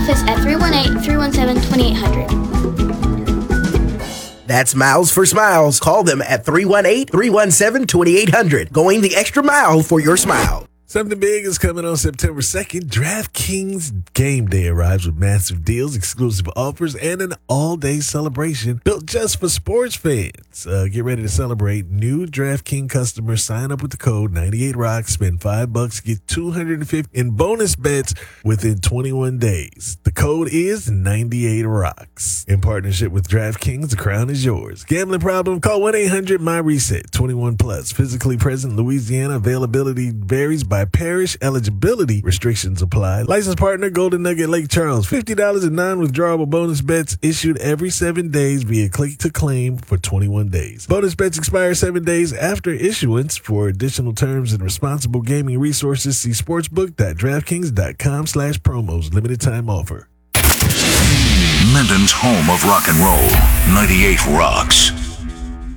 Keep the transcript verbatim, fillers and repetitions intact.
office at three one eight, three one seven, two eight zero zero. That's Miles for Smiles. Call them at three one eight, three one seven, two eight zero zero. Going the extra mile for your smile. Something big is coming on September second. DraftKings Game Day arrives with massive deals, exclusive offers, and an all-day celebration built just for sports fans. Uh, get ready to celebrate. New DraftKings customers sign up with the code ninety-eight rocks, spend five bucks, get two hundred fifty in bonus bets within twenty-one days. The code is ninety-eight rocks. In partnership with DraftKings, the crown is yours. Gambling problem? Call one eight hundred my reset. twenty-one plus. Physically present, Louisiana. Availability varies by parish. Eligibility restrictions apply. Licensed partner Golden Nugget Lake Charles. fifty dollars in non-withdrawable bonus bets issued every seven days via click to claim for twenty-one days. Bonus bets expire seven days after issuance. For additional terms and responsible gaming resources, see sportsbook.draftkings.com slash promos. Limited time offer. Minton's home of rock and roll. ninety-eight Rocks.